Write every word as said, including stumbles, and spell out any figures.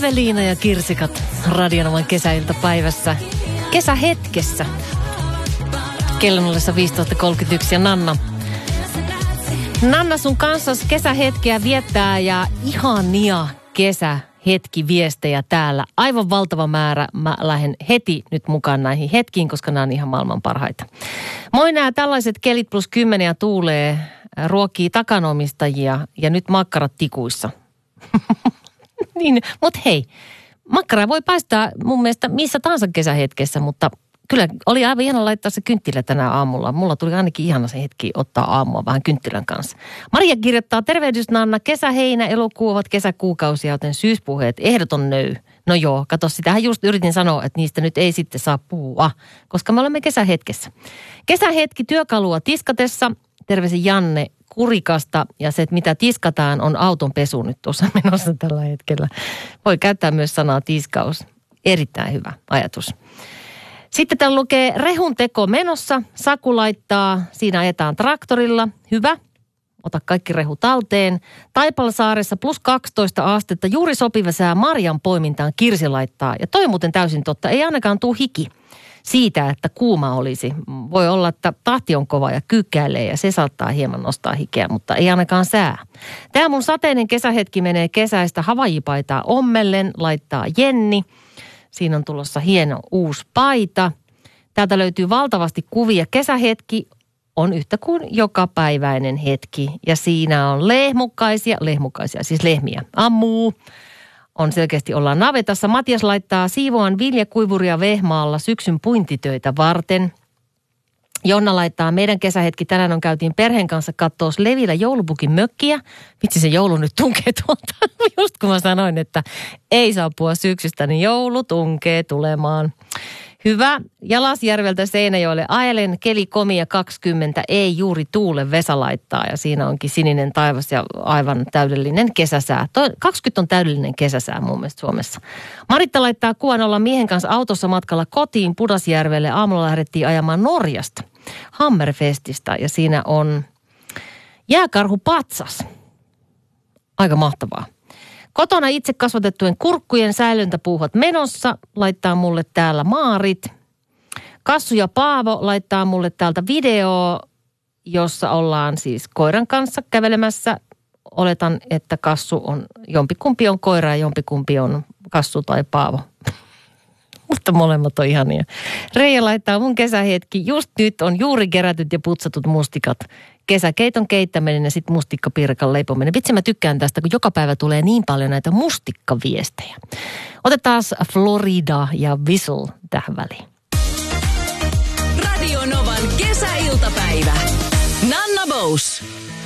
Eveliina ja Kirsikat Radionovan kesäiltapäivässä. Kesähetkessä. Kellon ollessa viisitoista kolmekymmentäyksi ja Nanna. Nanna sun kanssa kesähetkeä viettää ja ihania kesähetkiviestejä täällä. Aivan valtava määrä. Mä lähden heti nyt mukaan näihin hetkiin, koska nämä on ihan maailman parhaita. Moi, nämä tällaiset kelit plus kymmeniä tuulee, ruokii takanomistajia ja nyt makkarat tikuissa. Niin, mutta hei, makkaraa voi paistaa mun mielestä missä tahansa kesähetkessä, mutta kyllä oli aivan ihana laittaa se kynttilä tänä aamulla. Mulla tuli ainakin ihana se hetki ottaa aamua vähän kynttilän kanssa. Maria kirjoittaa, tervehdys Nanna, kesä, heinä, elokuu ovat kesäkuukausia, joten syyspuheet ehdoton nöy. No joo, kato, sitähän just yritin sanoa, että niistä nyt ei sitten saa puhua, koska me olemme kesähetkessä. Kesähetki työkalua tiskatessa, terveisin Janne Kurikasta, ja se, että mitä tiskataan, on auton pesu nyt tuossa menossa tällä hetkellä. Voi käyttää myös sanaa tiskaus. Erittäin hyvä ajatus. Sitten täällä lukee rehun teko menossa. Saku laittaa, siinä ajetaan traktorilla. Hyvä. Ota kaikki rehu talteen. Taipalsaaressa plus kaksitoista astetta. Juuri sopiva sää marjan poimintaan Kirsi laittaa. Ja toi muuten täysin totta. Ei ainakaan tuu hiki siitä, että kuuma olisi. Voi olla, että tahti on kova ja kykkäilee ja se saattaa hieman nostaa hikeä, mutta ei ainakaan sää. Tämä mun sateinen kesähetki menee kesäistä havajipaitaa ommellen, laittaa Jenni. Siinä on tulossa hieno uusi paita. Täältä löytyy valtavasti kuvia. Kesähetki on yhtä kuin jokapäiväinen hetki. Ja siinä on lehmukkaisia, lehmukkaisia siis lehmiä, ammuu. On selkeästi ollaan navetassa. Matias laittaa siivoan viljakuivuria Vehmaalla syksyn puintitöitä varten. Jonna laittaa, meidän kesähetki tänään on käytiin perheen kanssa kattoo Levillä joulupukin mökkiä. Vitsi se joulu nyt tunkee tuolta. Just kun mä sanoin, että ei saa puhua syksystä, niin joulu tunkee tulemaan. Hyvä. Jalasjärveltä Seinäjoelle ajelen keli komia kaksikymmentä, ei juuri tuule Vesa laittaa. Ja siinä onkin sininen taivas ja aivan täydellinen kesäsää. Toi, kaksikymmentä on täydellinen kesäsää mun mielestä Suomessa. Maritta laittaa kuvan olla miehen kanssa autossa matkalla kotiin Pudasjärvelle. Aamulla lähdettiin ajamaan Norjasta, Hammerfestistä. Ja siinä on jääkarhupatsas. Aika mahtavaa. Kotona itse kasvatettujen kurkkujen säilöntäpuuhat menossa, laittaa mulle täällä Maarit. Kassu ja Paavo laittaa mulle täältä video, jossa ollaan siis koiran kanssa kävelemässä. Oletan, että Kassu on, jompikumpi on koira ja jompikumpi on Kassu tai Paavo. Mutta molemmat on ihania. Reija laittaa mun kesähetki. Just nyt on juuri kerätyt ja putsatut mustikat. Kesäkeiton keittäminen ja sitten mustikkapirkan leipominen. Vitsi mä tykkään tästä, kun joka päivä tulee niin paljon näitä mustikkaviestejä. Otetaan Florida ja Whistle tähän väliin. Radio Novan kesäiltapäivä. Nanna Bous.